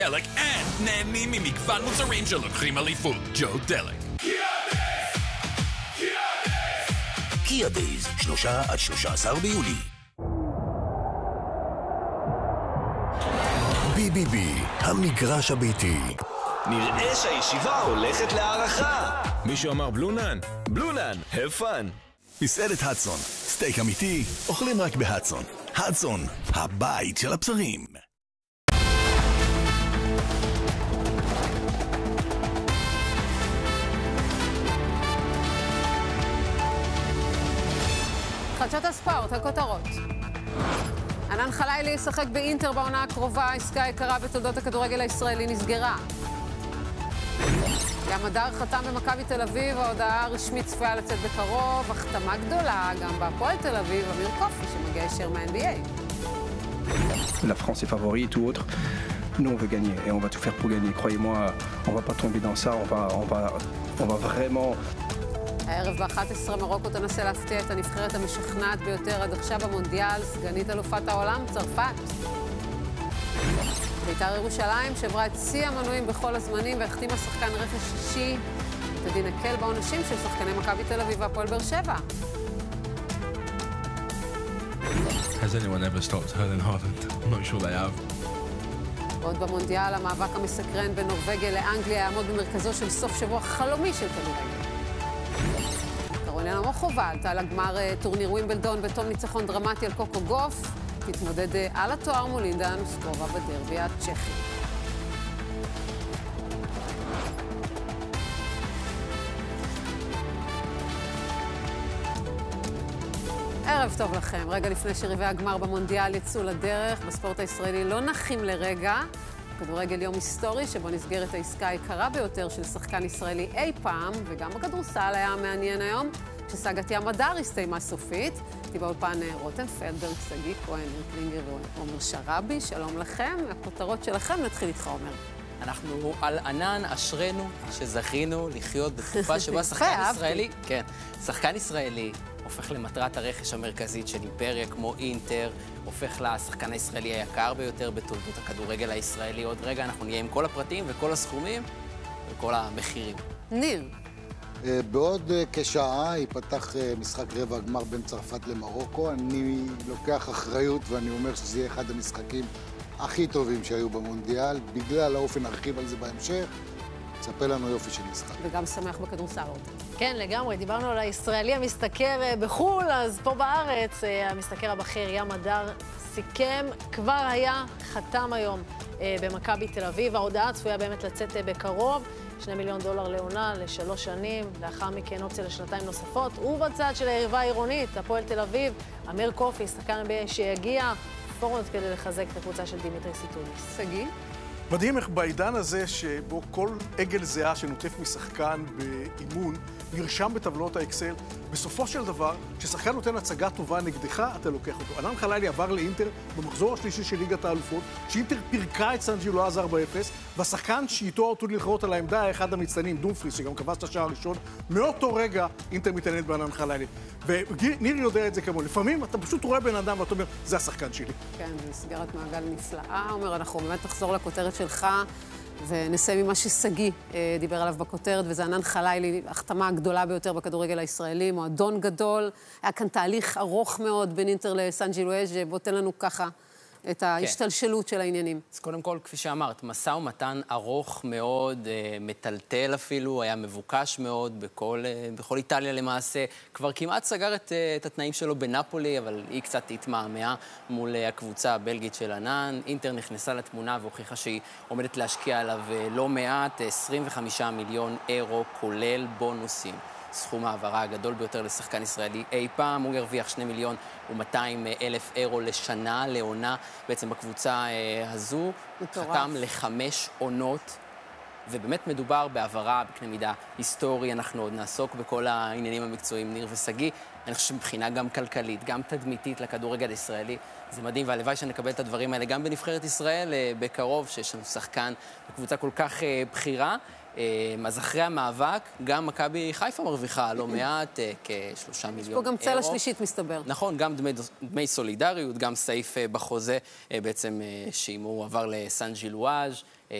דלק and נהנים ממגוון מוצרים שלוקחים אליפות. ג'ו דלק. קיה דייז, 3 עד 13 ביולי. BBB, המגרש הביתי. נראה שהישיבה הולכת להערכה. מישהו אמר בלונן? בלונן, have fun. מסעדת הדסון, סטייק אמיתי, אוכלים רק בהדסון. הדסון, הבית של הבשרים. חדשות הספורט, הכותרות. ענן חלילי ישחק באינטר בעונה הקרובה, עסקה יקרה בתולדות הכדורגל הישראלי נסגרה. גם הדר חתם במכבי תל אביב, ההודעה הרשמית צפויה לצאת בקרוב, החתמה גדולה גם בהפועל תל אביב, אמיר קופי שמגיע ישר מה-NBA. La France est favorite ou autre. Nous on veut gagner et on va tout faire pour gagner. Croyez-moi, on va pas tomber dans ça, on va vraiment. הערב ב-11 מרוקו תנסה להפתיע את הנבחרת המשכנעת ביותר עד עכשיו במונדיאל, סגנית אלופת העולם, צרפת. בית"ר ירושלים שברה את שיא המנויים בכל הזמנים והחתימה שחקן רכש שישי. תדין הקל בעונשים של שחקני מכבי תל אביב והפועל באר שבע. Has anyone ever stopped Erling Haaland? I'm not sure they have. עוד במונדיאל, המאבק המסקרן בין נורווגיה לאנגליה יעמוד במרכזו של סוף שבוע חלומי של כדורגל. קרולינה מוחובה עלתה לגמר טורניר ווימבלדון בתום ניצחון דרמטי על קוקו גוף. תתמודד על התואר מול לינדה נוסקובה בדרבי הצ'כי. ערב טוב לכם. רגע לפני שרבעי הגמר במונדיאל יצאו לדרך, בספורט הישראלי לא נחים לרגע. כדורגל יום היסטורי שבו נסגרת העסקה היקרה ביותר של שחקן ישראלי אי פעם, וגם בכדורסל היה מעניין היום, שסאגת ים הדר הסתיימה סופית. הייתי באולפן רותם פלדברג, שגיא כהן, קלינגר ועומר שרבי. שלום לכם. הכותרות שלכם נתחיל איתך, עומר. אנחנו על ענן, אשרנו שזכינו לחיות בתקופה שבה שחקן ישראלי, כן, שחקן ישראלי הופך למטרת הרכש המרכזית של אימפריה כמו אינטר, הופך לשחקן הישראלי היקר ביותר בתולדות הכדורגל הישראלי. עוד רגע אנחנו נהיה עם כל הפרטים וכל הסכומים וכל המחירים. ניר. בעוד כשעה ייפתח משחק רבע הגמר בין צרפת למרוקו. אני לוקח אחריות ואני אומר שזה יהיה אחד המשחקים הכי טובים שהיו במונדיאל, בגלל האופן נרחיב על זה בהמשך. תספר לנו יופי של משחק. וגם שמח בכדורסל. כן, לגמרי. דיברנו על הישראלי המשתכר בחול, אז פה בארץ המשתכר הבכיר ים הדר סיכם, כבר היה, חתם היום במכבי תל אביב. ההודעה צפויה באמת לצאת בקרוב, $2 מיליון לעונה ל3 שנים, לאחר מכן אופציה לשנתיים נוספות. ובצד של היריבה העירונית, הפועל תל אביב, אמיר קופי, שחקן שיגיע פורמות כדי לחזק את הקבוצה של דימיטרי סיטוניס. שגיא? מדהים איך בעידן הזה שבו כל עגל זהה שנוטף משחקן באימון נרשם בטבלאות האקסל, בסופו של דבר, כששחקן נותן הצגה טובה נגדך, אתה לוקח אותו. ענן חלילי עבר לאינטר במחזור השלישי של ליגת האלופות, שאינטר פירקה את סן ג'ילואז' 4-0, והשחקן שאיתו עתוד להתחרות על העמדה היה אחד המצטיינים, דומפריס, שגם כבש את השער הראשון. מאותו רגע אינטר מתעניינת בענן חלילי. וניר יודע את זה כמו, לפעמים אתה פשוט רואה בן אדם ואתה אומר, זה השחקן שלי. כן, זה סגרת מעגל נפלאה. אומר, אנחנו באמת נחזור לכותרת שלך, ונסיים ממה ששגיא דיבר עליו בכותרת, וזה ענן חלילי, החתמה הגדולה ביותר בכדורגל הישראלי, מועדון גדול. היה כאן תהליך ארוך מאוד בין אינטר לסן ג'ילואז', בוא תן לנו ככה את ההשתלשלות של העניינים. אז קודם כל, כפי שאמרת, משא ומתן ארוך מאוד, מטלטל אפילו, היה מבוקש מאוד בכל איטליה למעשה. כבר כמעט סגר את התנאים שלו בנפולי, אבל היא קצת התמהמהה מול הקבוצה הבלגית של ענן. אינטר נכנסה לתמונה והוכיחה שהיא עומדת להשקיע עליו לא מעט, 25 מיליון אירו, כולל בונוסים. סכום העברה הגדול ביותר לשחקן ישראלי אי פעם. הוא ירוויח 2,200,000 אירו לשנה, לעונה, בעצם בקבוצה הזו. חתם ל5 עונות, ובאמת מדובר בעברה בקנה מידה היסטורי. אנחנו עוד נעסוק בכל העניינים המקצועיים, ניר ושגיא. אני חושב שמבחינה גם כלכלית, גם תדמיתית לכדורגל הישראלי, זה מדהים, והלוואי שנקבל את הדברים האלה גם בנבחרת ישראל בקרוב, שיש לנו שחקן בקבוצה כל כך בחירה. אז אחרי המאבק, גם מכבי חיפה מרוויחה לא מעט, כ3 מיליון יש פה גם צלע שלישית, מסתבר. נכון, גם דמי סולידריות, גם סעיף בחוזה, בעצם שאם הוא עבר לסן ג'ילואז',